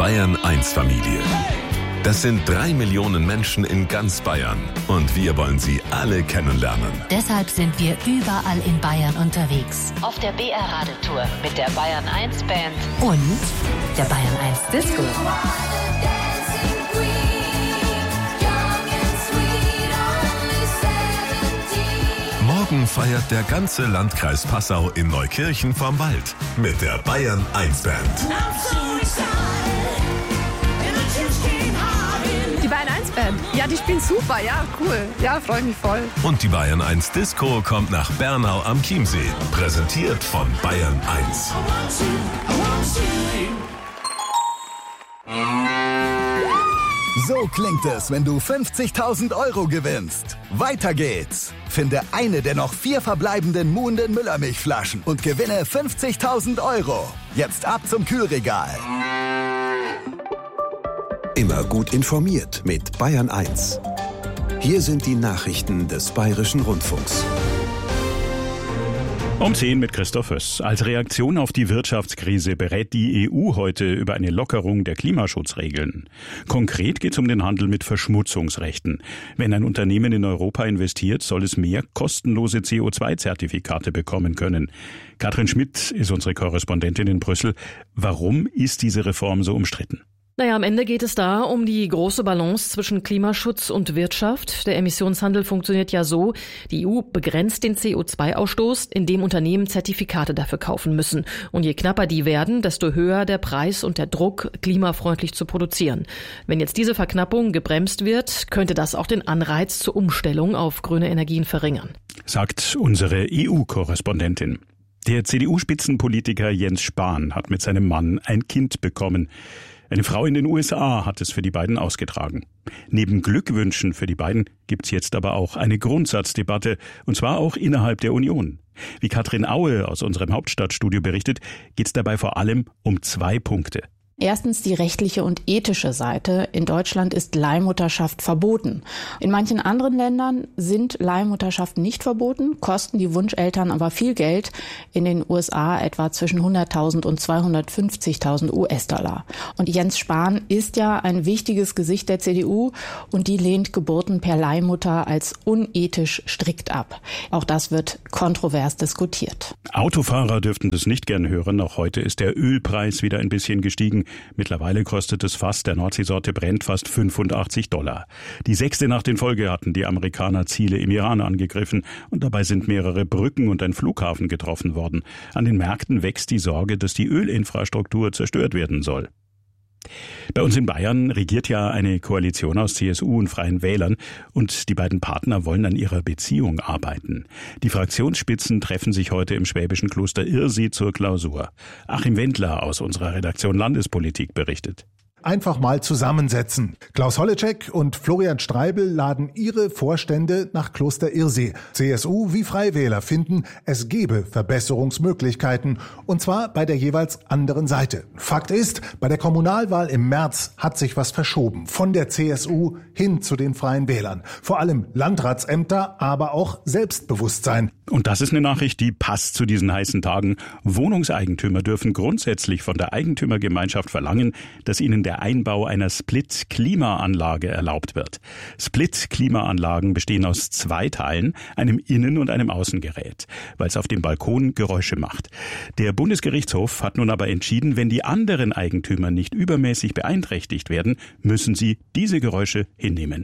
Bayern-1-Familie. Das sind 3 Millionen Menschen in ganz Bayern und wir wollen sie alle kennenlernen. Deshalb sind wir überall in Bayern unterwegs. Auf der BR-Radeltour mit der Bayern-1-Band und der Bayern-1-Disco. Morgen feiert der ganze Landkreis Passau in Neukirchen vorm Wald mit der Bayern-1-Band. Die Bayern-1-Band, ja, die spielen super, ja, cool. Ja, freue mich voll. Und die Bayern-1-Disco kommt nach Bernau am Chiemsee, präsentiert von Bayern 1. So klingt es, wenn du 50.000 € gewinnst. Weiter geht's. Finde eine der noch 4 verbleibenden Muhnden Müllermilchflaschen und gewinne 50.000 €. Jetzt ab zum Kühlregal. Immer gut informiert mit Bayern 1. Hier sind die Nachrichten des Bayerischen Rundfunks. Um 10 mit Christoph Höss. Als Reaktion auf die Wirtschaftskrise berät die EU heute über eine Lockerung der Klimaschutzregeln. Konkret geht es um den Handel mit Verschmutzungsrechten. Wenn ein Unternehmen in Europa investiert, soll es mehr kostenlose CO2-Zertifikate bekommen können. Katrin Schmidt ist unsere Korrespondentin in Brüssel. Warum ist diese Reform so umstritten? Naja, am Ende geht es da um die große Balance zwischen Klimaschutz und Wirtschaft. Der Emissionshandel funktioniert ja so, die EU begrenzt den CO2-Ausstoß, indem Unternehmen Zertifikate dafür kaufen müssen. Und je knapper die werden, desto höher der Preis und der Druck, klimafreundlich zu produzieren. Wenn jetzt diese Verknappung gebremst wird, könnte das auch den Anreiz zur Umstellung auf grüne Energien verringern. Sagt unsere EU-Korrespondentin. Der CDU-Spitzenpolitiker Jens Spahn hat mit seinem Mann ein Kind bekommen. Eine Frau in den USA hat es für die beiden ausgetragen. Neben Glückwünschen für die beiden gibt's jetzt aber auch eine Grundsatzdebatte, und zwar auch innerhalb der Union. Wie Katrin Aue aus unserem Hauptstadtstudio berichtet, geht's dabei vor allem um 2 Punkte. Erstens die rechtliche und ethische Seite. In Deutschland ist Leihmutterschaft verboten. In manchen anderen Ländern sind Leihmutterschaften nicht verboten, kosten die Wunscheltern aber viel Geld. In den USA etwa zwischen 100.000 und 250.000 US-Dollar. Und Jens Spahn ist ja ein wichtiges Gesicht der CDU und die lehnt Geburten per Leihmutter als unethisch strikt ab. Auch das wird kontrovers diskutiert. Autofahrer dürften das nicht gern hören. Auch heute ist der Ölpreis wieder ein bisschen gestiegen. Mittlerweile kostet das Fass der Nordseesorte Brent fast $85. Die 6. Nacht in Folge hatten die Amerikaner Ziele im Iran angegriffen und dabei sind mehrere Brücken und ein Flughafen getroffen worden. An den Märkten wächst die Sorge, dass die Ölinfrastruktur zerstört werden soll. Bei uns in Bayern regiert ja eine Koalition aus CSU und Freien Wählern und die beiden Partner wollen an ihrer Beziehung arbeiten. Die Fraktionsspitzen treffen sich heute im schwäbischen Kloster Irsee zur Klausur. Achim Wendler aus unserer Redaktion Landespolitik berichtet. Einfach mal zusammensetzen. Klaus Holleczek und Florian Streibel laden ihre Vorstände nach Kloster Irsee. CSU wie Freiwähler finden, es gebe Verbesserungsmöglichkeiten. Und zwar bei der jeweils anderen Seite. Fakt ist, bei der Kommunalwahl im März hat sich was verschoben. Von der CSU hin zu den Freien Wählern. Vor allem Landratsämter, aber auch Selbstbewusstsein. Und das ist eine Nachricht, die passt zu diesen heißen Tagen. Wohnungseigentümer dürfen grundsätzlich von der Eigentümergemeinschaft verlangen, dass ihnen der Einbau einer Split-Klimaanlage erlaubt wird. Split-Klimaanlagen bestehen aus 2 Teilen, einem Innen- und einem Außengerät, weil es auf dem Balkon Geräusche macht. Der Bundesgerichtshof hat nun aber entschieden, wenn die anderen Eigentümer nicht übermäßig beeinträchtigt werden, müssen sie diese Geräusche hinnehmen.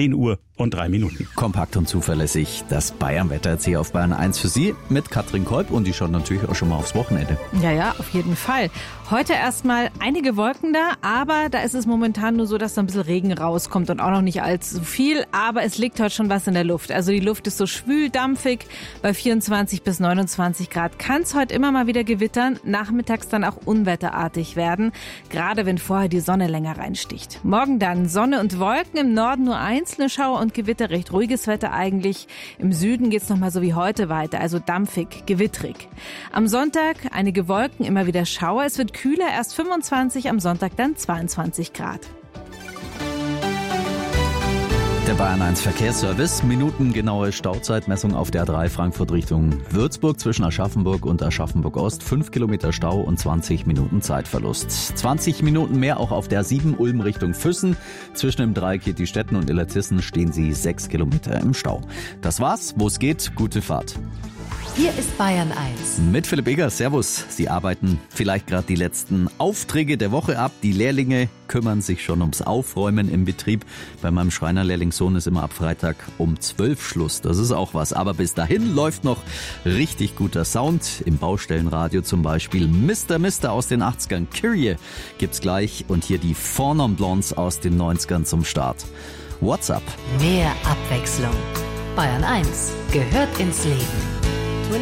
10:03. Kompakt und zuverlässig das Bayernwetter jetzt hier auf Bayern 1 für Sie mit Katrin Kolb und die schaut natürlich auch schon mal aufs Wochenende. Ja, auf jeden Fall. Heute erstmal einige Wolken da, aber da ist es momentan nur so, dass da ein bisschen Regen rauskommt und auch noch nicht allzu viel, aber es liegt heute schon was in der Luft. Also die Luft ist so schwül, dampfig, bei 24 bis 29 Grad kann es heute immer mal wieder gewittern, nachmittags dann auch unwetterartig werden, gerade wenn vorher die Sonne länger reinsticht. Morgen dann Sonne und Wolken, im Norden nur einzelne Schauer und Gewitter, recht ruhiges Wetter eigentlich. Im Süden geht's noch mal so wie heute weiter, also dampfig, gewittrig. Am Sonntag einige Wolken, immer wieder Schauer, es wird kühler, erst 25, am Sonntag dann 22 Grad. Der Bayern 1 Verkehrsservice. Minutengenaue Stauzeitmessung auf der A3 Frankfurt Richtung Würzburg zwischen Aschaffenburg und Aschaffenburg Ost. 5 Kilometer Stau und 20 Minuten Zeitverlust. 20 Minuten mehr auch auf der 7 Ulm Richtung Füssen. Zwischen dem Dreieck Stetten und Illertissen stehen Sie 6 Kilometer im Stau. Das war's. Wo es geht, gute Fahrt. Hier ist Bayern 1. Mit Philipp Eger, servus. Sie arbeiten vielleicht gerade die letzten Aufträge der Woche ab. Die Lehrlinge kümmern sich schon ums Aufräumen im Betrieb. Bei meinem Schreinerlehrlingssohn ist immer ab Freitag um 12 Schluss. Das ist auch was. Aber bis dahin läuft noch richtig guter Sound. Im Baustellenradio zum Beispiel Mr. aus den 80ern. Kyrie gibt's gleich. Und hier die Four Non Blondes aus den 90ern zum Start. What's up? Mehr Abwechslung. Bayern 1 gehört ins Leben.